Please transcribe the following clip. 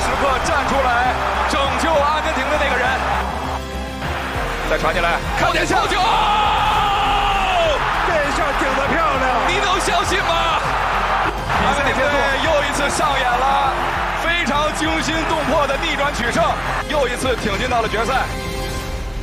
时刻站出来拯救阿根廷的那个人。再传进来，靠点球！ 这下顶得漂亮， 你能相信吗？阿根廷队又一次上演了非常惊心动魄的逆转取胜，又一次挺进到了决赛。